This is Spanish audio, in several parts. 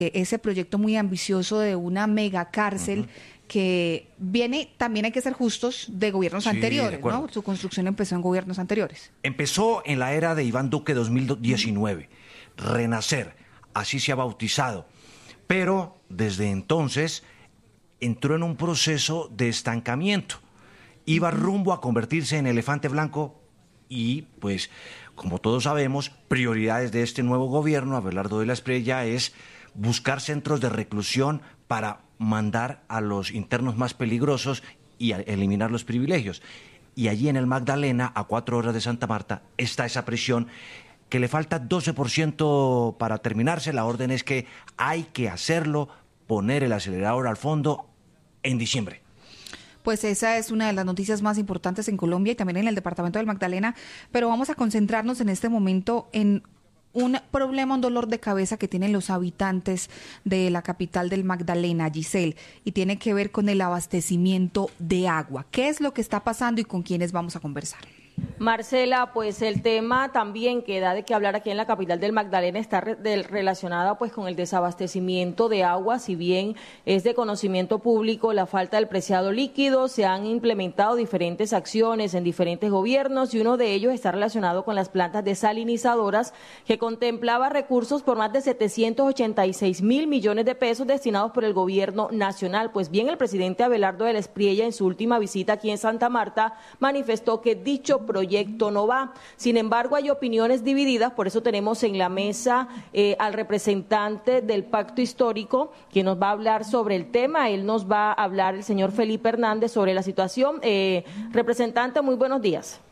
ese proyecto muy ambicioso de una mega cárcel que viene, también hay que ser justos, de gobiernos anteriores, ¿no? Su construcción empezó en gobiernos anteriores. Empezó en la era de Iván Duque 2019, Renacer, así se ha bautizado, pero desde entonces entró en un proceso de estancamiento, iba rumbo a convertirse en elefante blanco y, pues, como todos sabemos, prioridades de este nuevo gobierno, Abelardo de la Espriella, es buscar centros de reclusión para mandar a los internos más peligrosos y eliminar los privilegios. Y allí en el Magdalena, a 4 horas de Santa Marta, está esa prisión que le falta 12% para terminarse. La orden es que hay que hacerlo, poner el acelerador al fondo en diciembre. Pues esa es una de las noticias más importantes en Colombia y también en el departamento del Magdalena, pero vamos a concentrarnos en este momento en un problema, un dolor de cabeza que tienen los habitantes de la capital del Magdalena, Giselle, y tiene que ver con el abastecimiento de agua. ¿Qué es lo que está pasando y con quiénes vamos a conversar? Marcela, pues el tema también que da de qué hablar aquí en la capital del Magdalena está relacionada pues con el desabastecimiento de agua. Si bien es de conocimiento público la falta del preciado líquido, se han implementado diferentes acciones en diferentes gobiernos y uno de ellos está relacionado con las plantas desalinizadoras que contemplaba recursos por más de 786.000 millones de pesos destinados por el gobierno nacional. Pues bien, el presidente Abelardo de la Espriella en su última visita aquí en Santa Marta manifestó que dicho proyecto no va. Sin embargo, hay opiniones divididas, por eso tenemos en la mesa al representante del Pacto Histórico, que nos va a hablar sobre el tema. Él nos va a hablar el señor Felipe Hernández sobre la situación. Representante, muy buenos días.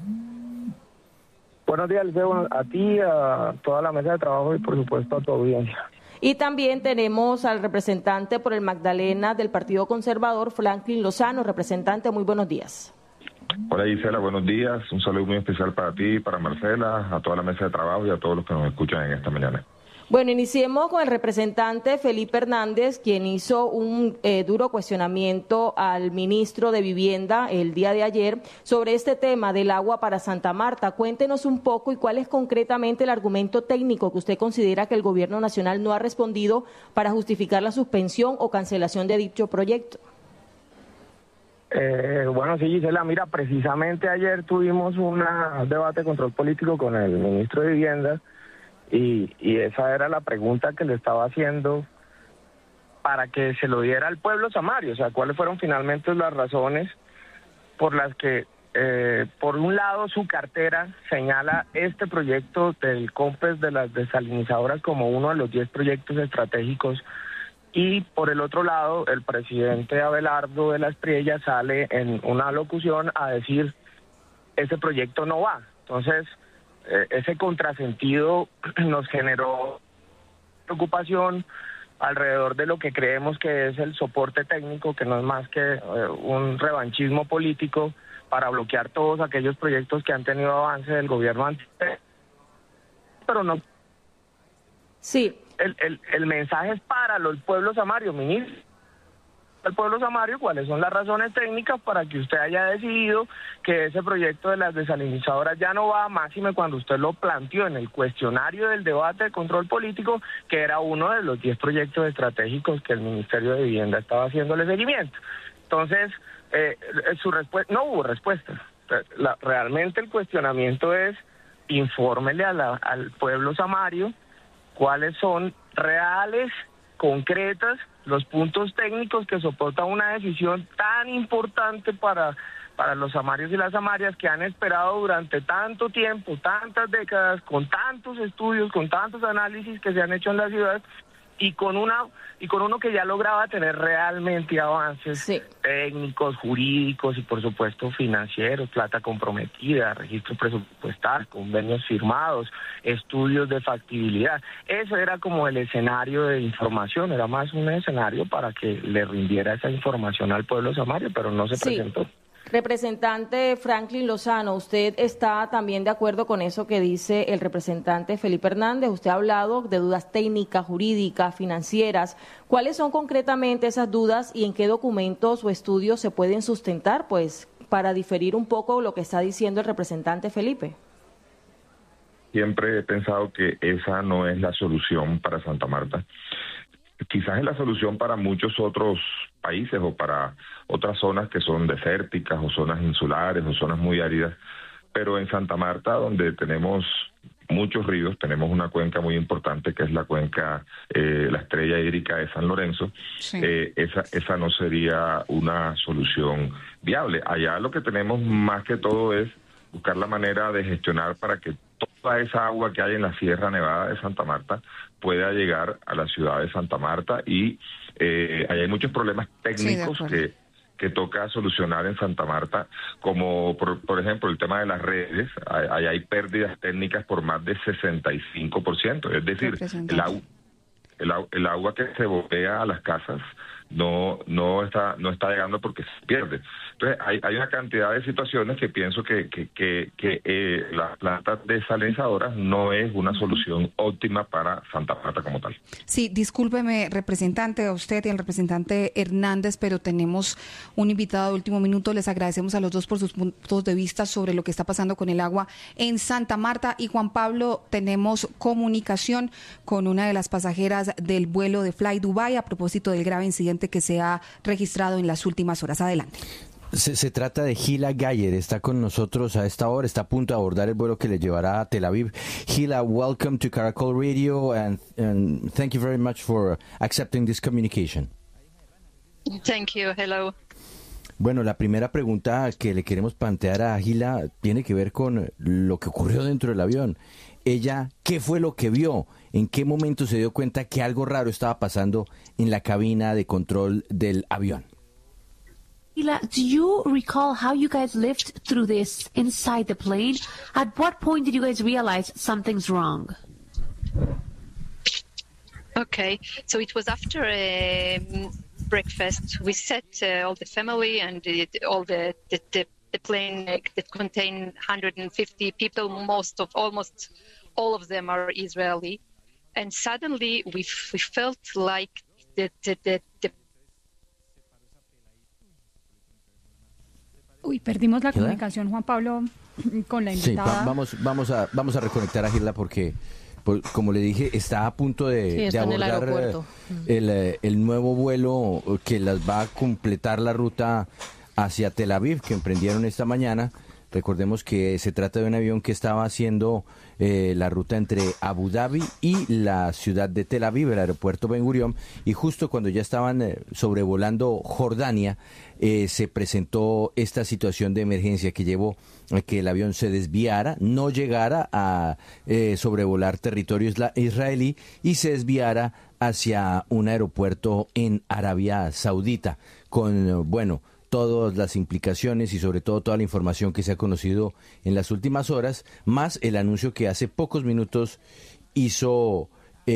Buenos días, Liceo, a ti, a toda la mesa de trabajo y por supuesto a tu audiencia. Y también tenemos al representante por el Magdalena del Partido Conservador, Franklin Lozano. Representante, muy buenos días. Hola Gisela, buenos días. Un saludo muy especial para ti, para Marcela, a toda la mesa de trabajo y a todos los que nos escuchan en esta mañana. Bueno, iniciemos con el representante Felipe Hernández, quien hizo un duro cuestionamiento al ministro de Vivienda el día de ayer sobre este tema del agua para Santa Marta. Cuéntenos un poco y cuál es concretamente el argumento técnico que usted considera que el gobierno nacional no ha respondido para justificar la suspensión o cancelación de dicho proyecto. Bueno, sí, Gisela, mira, precisamente ayer tuvimos un debate de control político con el ministro de Vivienda y esa era la pregunta que le estaba haciendo para que se lo diera al pueblo samario, o sea, cuáles fueron finalmente las razones por las que, por un lado, su cartera señala este proyecto del COMPES de las desalinizadoras como uno de los 10 proyectos estratégicos. Y por el otro lado, el presidente Abelardo de la Espriella sale en una locución a decir, ese proyecto no va. Entonces, ese contrasentido nos generó preocupación alrededor de lo que creemos que es el soporte técnico, que no es más que un revanchismo político para bloquear todos aquellos proyectos que han tenido avance del gobierno anterior. Pero no. Sí. El mensaje es para el pueblo samario, ministro. El pueblo samario, ¿cuáles son las razones técnicas para que usted haya decidido que ese proyecto de las desalinizadoras ya no va, máxime cuando usted lo planteó en el cuestionario del debate de control político, que era uno de los 10 proyectos estratégicos que el Ministerio de Vivienda estaba haciéndole seguimiento? Entonces, su respuesta, no hubo respuesta. Realmente el cuestionamiento es, infórmele al pueblo samario cuáles son reales, concretas, los puntos técnicos que soportan una decisión tan importante para los samarios y las samarias que han esperado durante tanto tiempo, tantas décadas, con tantos estudios, con tantos análisis que se han hecho en la ciudad y con uno que ya lograba tener realmente avances técnicos, jurídicos y por supuesto financieros, plata comprometida, registro presupuestal, convenios firmados, estudios de factibilidad. Eso era como el escenario de información, era más un escenario para que le rindiera esa información al pueblo samario, pero no se presentó. Representante Franklin Lozano, ¿usted está también de acuerdo con eso que dice el representante Felipe Hernández? Usted ha hablado de dudas técnicas, jurídicas, financieras. ¿Cuáles son concretamente esas dudas y en qué documentos o estudios se pueden sustentar, pues, para diferir un poco lo que está diciendo el representante Felipe? Siempre he pensado que esa no es la solución para Santa Marta. quizás es la solución para muchos otros países o para otras zonas que son desérticas o zonas insulares o zonas muy áridas, pero en Santa Marta, donde tenemos muchos ríos, tenemos una cuenca muy importante que es la cuenca, la estrella hídrica de San Lorenzo. Sí. Esa no sería una solución viable. Allá lo que tenemos más que todo es buscar la manera de gestionar para que toda esa agua que hay en la Sierra Nevada de Santa Marta pueda llegar a la ciudad de Santa Marta, y allá hay muchos problemas técnicos que toca solucionar en Santa Marta, como por ejemplo el tema de las redes. Allá hay pérdidas técnicas por más de 65%, es decir, el agua que se bombea a las casas no está llegando porque se pierde. Entonces hay una cantidad de situaciones que pienso que la planta desalinizadora no es una solución óptima para Santa Marta como tal. Sí, discúlpeme, representante, a usted y al representante Hernández, pero tenemos un invitado de último minuto. Les agradecemos a los dos por sus puntos de vista sobre lo que está pasando con el agua en Santa Marta. Y Juan Pablo, tenemos comunicación con una de las pasajeras del vuelo de Fly Dubai a propósito del grave incidente que se ha registrado en las últimas horas. Adelante. Se trata de Hila Gayer, está con nosotros a esta hora, está a punto de abordar el vuelo que le llevará a Tel Aviv. Hila, welcome to Caracol Radio and thank you very much for accepting this communication. Thank you, hello. Bueno, la primera pregunta que le queremos plantear a Hila tiene que ver con lo que ocurrió dentro del avión. Ella, ¿qué fue lo que vio? ¿En qué momento se dio cuenta que algo raro estaba pasando en la cabina de control del avión? Hila, do you recall how you guys lived through this inside the plane? At what point did you guys realize something's wrong? Okay, so it was after breakfast. We sat all the family and all the plane that contained 150 people. Almost all of them are Israeli, and suddenly we felt like the Uy, perdimos la comunicación, Juan Pablo, con la invitada. Sí, vamos a reconectar a Gilda porque, como le dije, está a punto de abordar el nuevo vuelo que las va a completar la ruta hacia Tel Aviv, que emprendieron esta mañana. Recordemos que se trata de un avión que estaba haciendo la ruta entre Abu Dhabi y la ciudad de Tel Aviv, el aeropuerto Ben Gurion, y justo cuando ya estaban sobrevolando Jordania, se presentó esta situación de emergencia que llevó a que el avión se desviara, no llegara a sobrevolar territorio israelí y se desviara hacia un aeropuerto en Arabia Saudita, con, todas las implicaciones y sobre todo toda la información que se ha conocido en las últimas horas, más el anuncio que hace pocos minutos hizo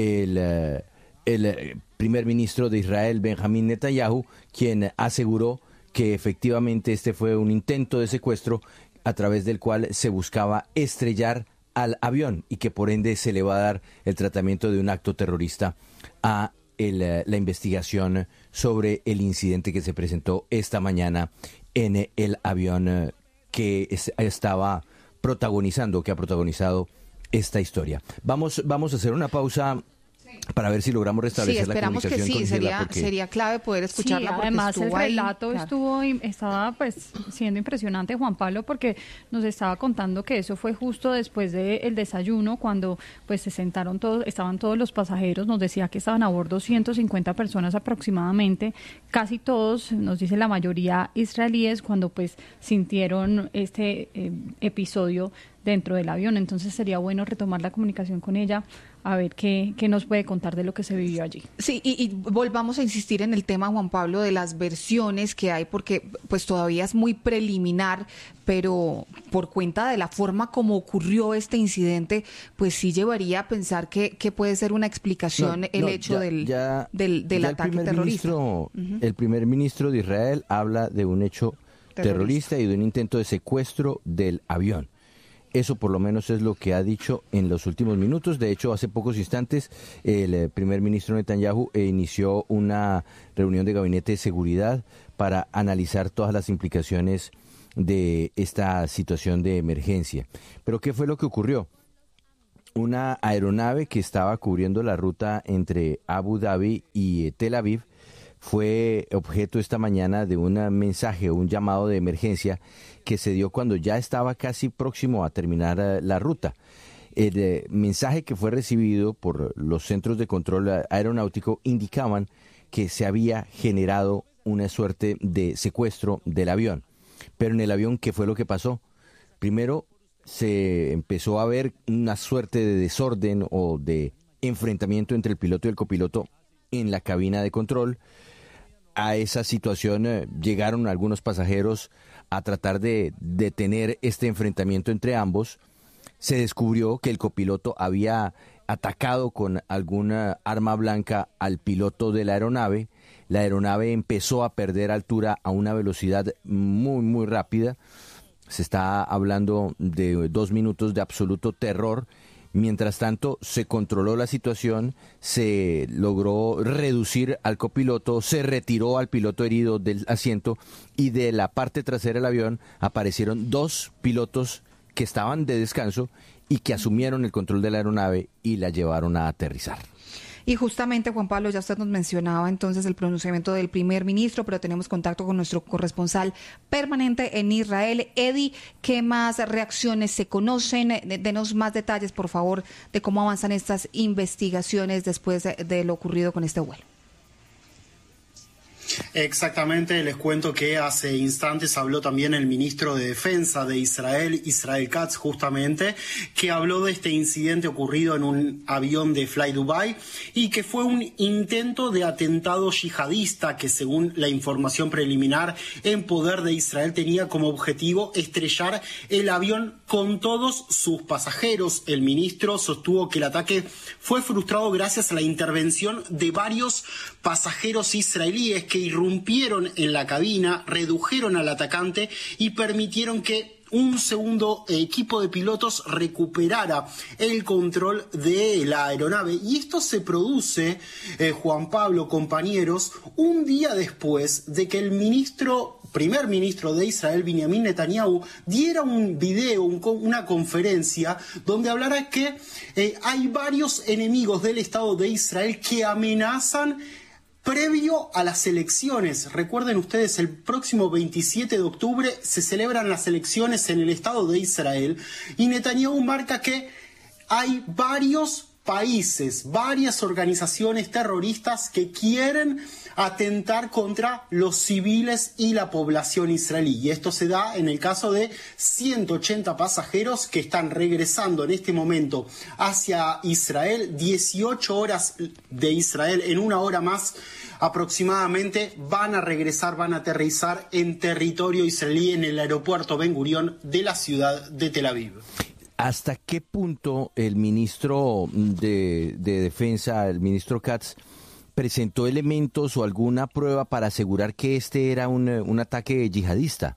el primer ministro de Israel, Benjamín Netanyahu, quien aseguró que efectivamente este fue un intento de secuestro a través del cual se buscaba estrellar al avión y que por ende se le va a dar el tratamiento de un acto terrorista a la investigación sobre el incidente que se presentó esta mañana en el avión que estaba protagonizando, que ha protagonizado esta historia. Vamos a hacer una pausa para ver si logramos restablecer la comunicación con Gilda. Esperamos que sí, sería clave poder escucharla. Sí, porque además el relato ahí, estaba pues siendo impresionante, Juan Pablo, porque nos estaba contando que eso fue justo después del desayuno, cuando pues se sentaron todos, estaban todos los pasajeros, nos decía que estaban a bordo 150 personas aproximadamente, casi todos, nos dice la mayoría israelíes, cuando pues sintieron este episodio dentro del avión. Entonces sería bueno retomar la comunicación con ella, a ver qué nos puede contar de lo que se vivió allí. Sí, y volvamos a insistir en el tema, Juan Pablo, de las versiones que hay, porque pues todavía es muy preliminar, pero por cuenta de la forma como ocurrió este incidente, pues sí llevaría a pensar que puede ser una explicación del ataque terrorista. El primer ministro de Israel habla de un hecho terrorista y de un intento de secuestro del avión. Eso por lo menos es lo que ha dicho en los últimos minutos. De hecho, hace pocos instantes el primer ministro Netanyahu inició una reunión de gabinete de seguridad para analizar todas las implicaciones de esta situación de emergencia. Pero ¿qué fue lo que ocurrió? una aeronave que estaba cubriendo la ruta entre Abu Dhabi y Tel Aviv fue objeto esta mañana de un mensaje, un llamado de emergencia que se dio cuando ya estaba casi próximo a terminar la ruta. El mensaje que fue recibido por los centros de control aeronáutico indicaban que se había generado una suerte de secuestro del avión. Pero en el avión, ¿qué fue lo que pasó? Primero, se empezó a ver una suerte de desorden o de enfrentamiento entre el piloto y el copiloto en la cabina de control. A esa situación llegaron algunos pasajeros a tratar de detener este enfrentamiento entre ambos. Se descubrió que el copiloto había atacado con alguna arma blanca al piloto de la aeronave. La aeronave empezó a perder altura a una velocidad muy, muy rápida. Se está hablando de 2 minutos de absoluto terror. Mientras tanto, se controló la situación, se logró reducir al copiloto, se retiró al piloto herido del asiento y de la parte trasera del avión aparecieron 2 pilotos que estaban de descanso y que asumieron el control de la aeronave y la llevaron a aterrizar. Y justamente, Juan Pablo, ya usted nos mencionaba entonces el pronunciamiento del primer ministro, pero tenemos contacto con nuestro corresponsal permanente en Israel. Eddie, ¿qué más reacciones se conocen? Denos más detalles, por favor, de cómo avanzan estas investigaciones después de lo ocurrido con este vuelo. Exactamente, les cuento que hace instantes habló también el ministro de Defensa de Israel, Israel Katz, justamente, que habló de este incidente ocurrido en un avión de Fly Dubai y que fue un intento de atentado yihadista que, según la información preliminar en poder de Israel, tenía como objetivo estrellar el avión con todos sus pasajeros. El ministro sostuvo que el ataque fue frustrado gracias a la intervención de varios pasajeros israelíes que irrumpieron en la cabina, redujeron al atacante y permitieron que un segundo equipo de pilotos recuperara el control de la aeronave. Y esto se produce, Juan Pablo, compañeros, un día después de que el primer ministro de Israel, Benjamin Netanyahu, diera un video, una conferencia, donde hablara que hay varios enemigos del Estado de Israel que amenazan previo a las elecciones. Recuerden ustedes, el próximo 27 de octubre se celebran las elecciones en el Estado de Israel y Netanyahu marca que hay varios países, varias organizaciones terroristas que quieren atentar contra los civiles y la población israelí. Y esto se da en el caso de 180 pasajeros que están regresando en este momento hacia Israel, 18 horas de Israel, en 1 hora más aproximadamente van a regresar, van a aterrizar en territorio israelí en el aeropuerto Ben Gurión de la ciudad de Tel Aviv. ¿Hasta qué punto el ministro de Defensa, el ministro Katz, presentó elementos o alguna prueba para asegurar que este era un ataque yihadista?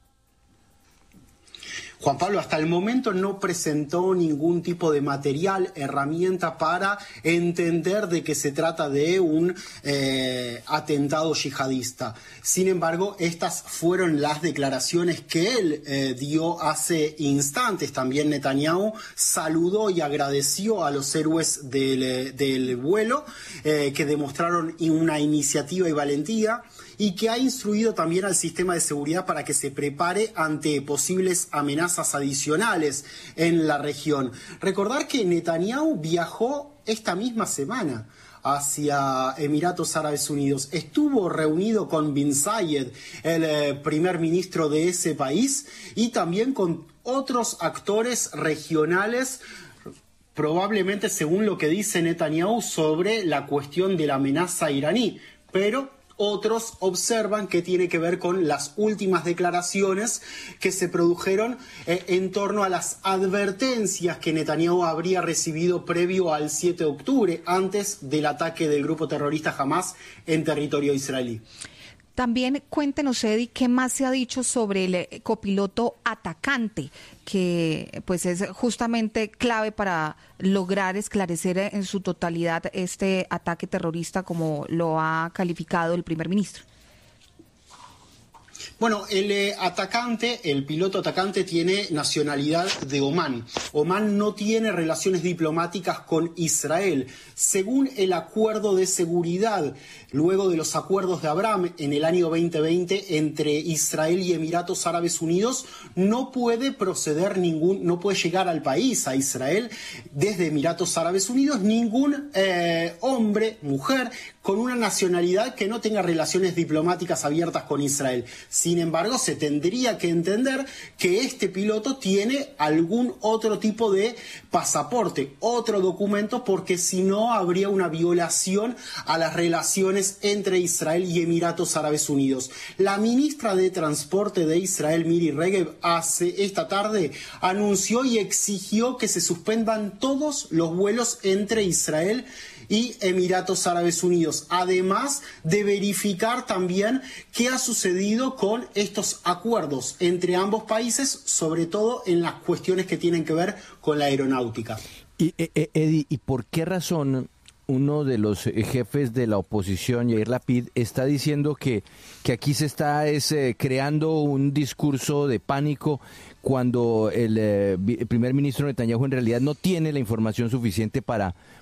Juan Pablo, hasta el momento no presentó ningún tipo de material, herramienta para entender de que se trata de un atentado yihadista. Sin embargo, estas fueron las declaraciones que él dio hace instantes. También Netanyahu saludó y agradeció a los héroes del vuelo que demostraron una iniciativa y valentía, y que ha instruido también al sistema de seguridad para que se prepare ante posibles amenazas adicionales en la región. Recordar que Netanyahu viajó esta misma semana hacia Emiratos Árabes Unidos. Estuvo reunido con Bin Zayed, el primer ministro de ese país, y también con otros actores regionales, probablemente según lo que dice Netanyahu sobre la cuestión de la amenaza iraní, pero otros observan que tiene que ver con las últimas declaraciones que se produjeron en torno a las advertencias que Netanyahu habría recibido previo al 7 de octubre, antes del ataque del grupo terrorista Hamas en territorio israelí. También cuéntenos, Eddie, qué más se ha dicho sobre el copiloto atacante, que pues es justamente clave para lograr esclarecer en su totalidad este ataque terrorista, como lo ha calificado el primer ministro. Bueno, el piloto atacante tiene nacionalidad de Omán. Omán no tiene relaciones diplomáticas con Israel. Según el acuerdo de seguridad, luego de los acuerdos de Abraham en el año 2020 entre Israel y Emiratos Árabes Unidos, no puede llegar al país, a Israel, desde Emiratos Árabes Unidos, ningún hombre, mujer, con una nacionalidad que no tenga relaciones diplomáticas abiertas con Israel. Sin embargo, se tendría que entender que este piloto tiene algún otro tipo de pasaporte, otro documento, porque si no habría una violación a las relaciones entre Israel y Emiratos Árabes Unidos. La ministra de Transporte de Israel, Miri Regev, esta tarde anunció y exigió que se suspendan todos los vuelos entre Israel y Emiratos Árabes Unidos, además de verificar también qué ha sucedido con estos acuerdos entre ambos países, sobre todo en las cuestiones que tienen que ver con la aeronáutica. Y Eddie, ¿y por qué razón uno de los jefes de la oposición, Yair Lapid, está diciendo que aquí se está creando un discurso de pánico cuando el primer ministro Netanyahu en realidad no tiene la información suficiente para